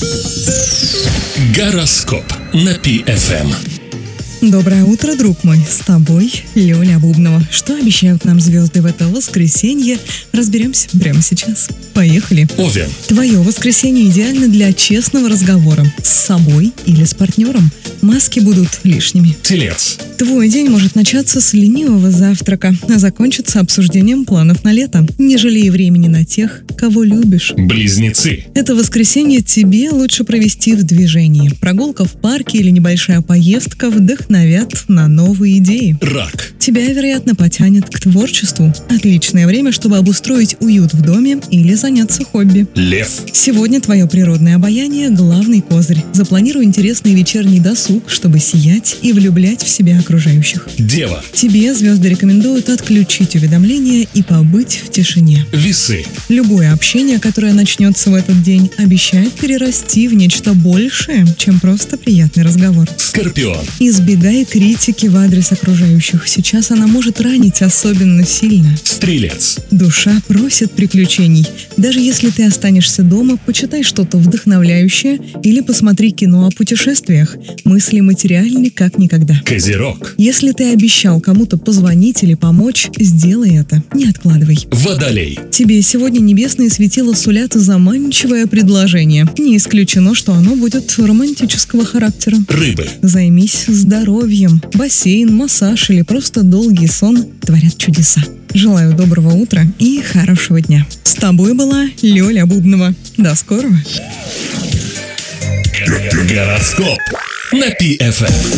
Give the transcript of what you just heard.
Гороскоп на PFM. Доброе утро, друг мой. С тобой Лёля Бубнова. Что обещают нам звезды в это воскресенье, разберемся прямо сейчас. Поехали. Овен. Твое воскресенье идеально для честного разговора с собой или с партнером. Маски будут лишними. Телец. Твой день может начаться с ленивого завтрака, а закончиться обсуждением планов на лето. Не жалей времени на тех, кого любишь. Близнецы. Это воскресенье тебе лучше провести в движении. Прогулка в парке или небольшая поездка вдохновят на новые идеи. Рак. Тебя, вероятно, потянет к творчеству. Отличное время, чтобы обустроить уют в доме или заняться хобби. Лев. Сегодня твое природное обаяние – главный козырь. Запланируй интересный вечерний досуг, чтобы сиять и влюблять в себя окружающих. Дева. Тебе звезды рекомендуют отключить уведомления и побыть в тишине. Весы. Любое общение, которое начнется в этот день, обещает перерасти в нечто большее, чем просто приятный разговор. Скорпион. Избегай критики в адрес окружающих. Сейчас она может ранить особенно сильно. Стрелец. Душа просит приключений. Даже если ты останешься дома, почитай что-то вдохновляющее или посмотри кино о путешествиях. Мысли материальны как никогда. Козерог. Если ты обещал кому-то позвонить или помочь, сделай это. Не откладывай. Водолей. Тебе сегодня небесные светила сулят заманчивое предложение. Не исключено, что оно будет романтического характера. Рыбы. Займись здоровьем. Бассейн, массаж или просто долгий сон творят чудеса. Желаю доброго утра и хорошего дня. С тобой была Лёля Бубнова. До скорого. Гороскоп на PFM.